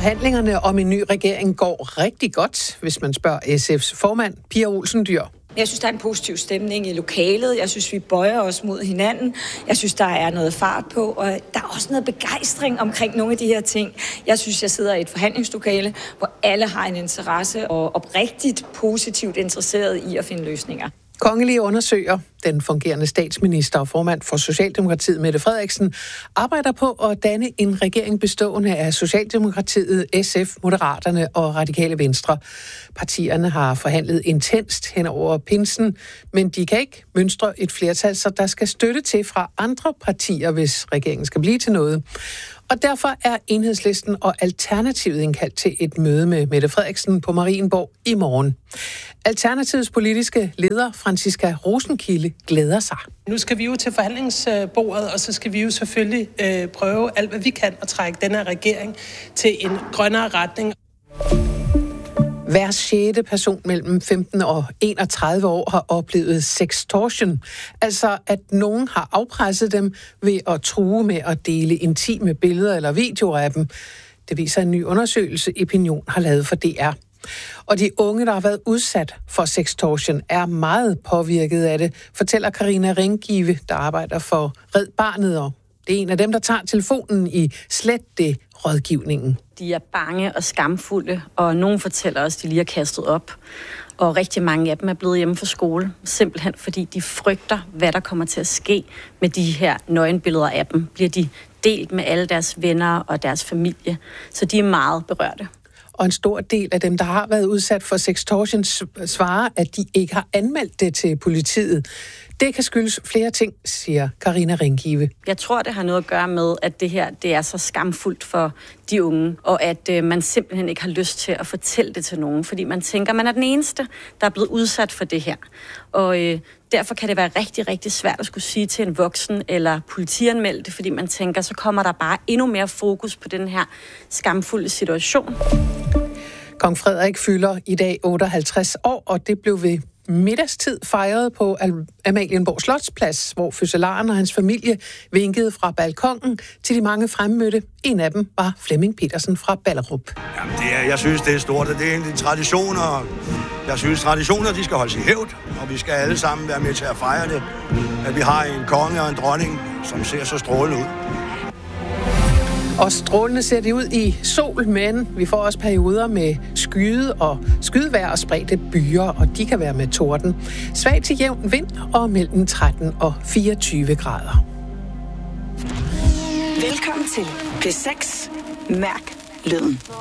Forhandlingerne om en ny regering går rigtig godt, hvis man spørger SF's formand, Pia Olsen Dyhr. Jeg synes, der er en positiv stemning i lokalet. Jeg synes, vi bøjer os mod hinanden. Jeg synes, der er noget fart på, og der er også noget begejstring omkring nogle af de her ting. Jeg synes, jeg sidder i et forhandlingslokale, hvor alle har en interesse og oprigtigt positivt interesseret i at finde løsninger. Kongelige undersøger, den fungerende statsminister og formand for Socialdemokratiet, Mette Frederiksen, arbejder på at danne en regering bestående af Socialdemokratiet, SF, Moderaterne og Radikale Venstre. Partierne har forhandlet intenst hen over pinsen, men de kan ikke mønstre et flertal, så der skal støtte til fra andre partier, hvis regeringen skal blive til noget. Og derfor er Enhedslisten og Alternativet indkaldt til et møde med Mette Frederiksen på Marienborg i morgen. Alternativets politiske leder, Franciska Rosenkilde, glæder sig. Nu skal vi jo til forhandlingsbordet, og så skal vi jo selvfølgelig prøve alt, hvad vi kan at trække den her regering til en grønnere retning. Hver 6. person mellem 15 og 31 år har oplevet sextortion, altså at nogen har afpresset dem ved at true med at dele intime billeder eller videoer af dem. Det viser en ny undersøgelse, Epinion har lavet for DR. Og de unge, der har været udsat for sextortion, er meget påvirket af det, fortæller Karina Ringgive, der arbejder for Red Barnet, og det er en af dem, der tager telefonen i Slet det rådgivningen. De er bange og skamfulde, og nogen fortæller også, at de lige har kastet op. Og rigtig mange af dem er blevet hjemme fra skole, simpelthen fordi de frygter, hvad der kommer til at ske med de her nøgenbilleder af dem. Bliver de delt med alle deres venner og deres familie, så de er meget berørte. Og en stor del af dem, der har været udsat for sextortion, svarer, at de ikke har anmeldt det til politiet. Det kan skyldes flere ting, siger Karina Ringgive. Jeg tror, det har noget at gøre med, at det her det er så skamfuldt for de unge, og at man simpelthen ikke har lyst til at fortælle det til nogen, fordi man tænker, man er den eneste, der er blevet udsat for det her. Og derfor kan det være rigtig, rigtig svært at skulle sige til en voksen eller politianmelde det, fordi man tænker, så kommer der bare endnu mere fokus på den her skamfulde situation. Kong Frederik fylder i dag 58 år, og det blev ved middagstid fejret på Amalienborg Slotsplads, hvor fødselaren og hans familie vinkede fra balkongen til de mange fremmødte. En af dem var Flemming Petersen fra Ballerup. Jamen jeg synes, det er stort, og det er egentlig traditioner. Jeg synes, traditioner de skal holdes i hævd, og vi skal alle sammen være med til at fejre det. At vi har en konge og en dronning, som ser så strålende ud. Og strålende ser det ud i sol, men vi får også perioder med skydevejr og spredte byer, og de kan være med torden. Svag til jævn vind og mellem 13 og 24 grader. Velkommen til P6. Mærk lyden.